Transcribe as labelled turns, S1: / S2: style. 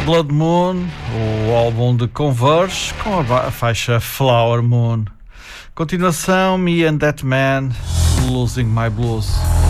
S1: Blood Moon, o álbum de Converge, com a faixa Flower Moon. Continuação, Me and That Man, Losing My Blues.